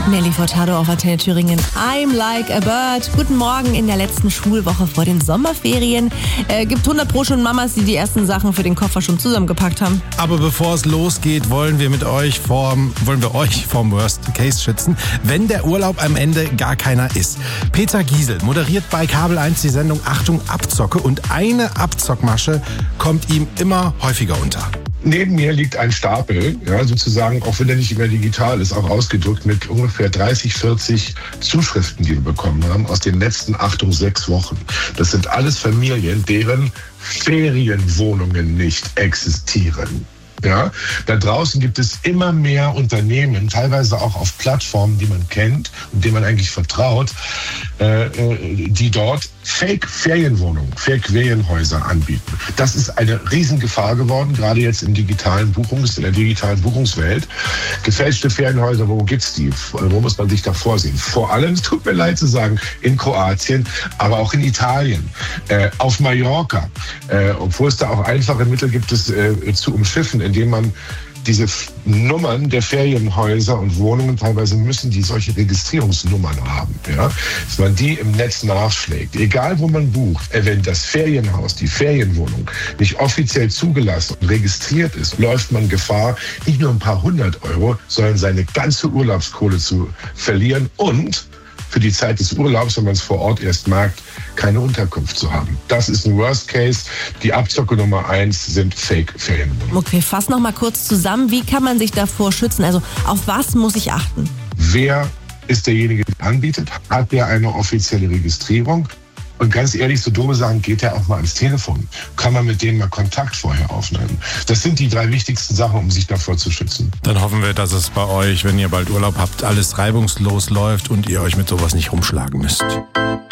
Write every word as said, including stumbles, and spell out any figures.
Nelly Furtado auf Antenne Thüringen. I'm like a bird. Guten Morgen in der letzten Schulwoche vor den Sommerferien. Äh, gibt hundert Pro schon Mamas, die die ersten Sachen für den Koffer schon zusammengepackt haben. Aber bevor es losgeht, wollen wir mit euch vorm, wollen wir euch vorm Worst Case schützen, wenn der Urlaub am Ende gar keiner ist. Peter Giesel moderiert bei Kabel eins die Sendung Achtung Abzocke und eine Abzockmasche kommt ihm immer häufiger unter. Neben mir liegt ein Stapel, ja, sozusagen, auch wenn er nicht mehr digital ist, auch ausgedrückt mit ungefähr dreißig, vierzig Zuschriften, die wir bekommen haben aus den letzten, Achtung, sechs Wochen. Das sind alles Familien, deren Ferienwohnungen nicht existieren. Ja, da draußen gibt es immer mehr Unternehmen, teilweise auch auf Plattformen, die man kennt und denen man eigentlich vertraut, äh, die dort Fake-Ferienwohnungen, Fake-Ferienhäuser anbieten. Das ist eine Riesengefahr geworden, gerade jetzt im digitalen Buchungs-, in der digitalen Buchungswelt. Gefälschte Ferienhäuser, wo gibt's die? Wo muss man sich da vorsehen? Vor allem, es tut mir leid zu sagen, in Kroatien, aber auch in Italien, äh, auf Mallorca, äh, obwohl es da auch einfache Mittel gibt, es äh, zu umschiffen, indem man diese Nummern der Ferienhäuser und Wohnungen, teilweise müssen die solche Registrierungsnummern haben, ja, dass man die im Netz nachschlägt. Egal wo man bucht, äh, wenn das Ferienhaus, die Ferienwohnung nicht offiziell zugelassen und registriert ist, läuft man Gefahr, nicht nur ein paar hundert Euro, sondern seine ganze Urlaubskohle zu verlieren und für die Zeit des Urlaubs, wenn man es vor Ort erst merkt, keine Unterkunft zu haben. Das ist ein Worst Case. Die Abzocke Nummer eins sind Fake-Ferienwohnungen. Okay, fass noch mal kurz zusammen. Wie kann man sich davor schützen? Also auf was muss ich achten? Wer ist derjenige, der anbietet? Hat der eine offizielle Registrierung? Und ganz ehrlich, so dumme Sachen, geht ja auch mal ans Telefon. Kann man mit denen mal Kontakt vorher aufnehmen. Das sind die drei wichtigsten Sachen, um sich davor zu schützen. Dann hoffen wir, dass es bei euch, wenn ihr bald Urlaub habt, alles reibungslos läuft und ihr euch mit sowas nicht rumschlagen müsst.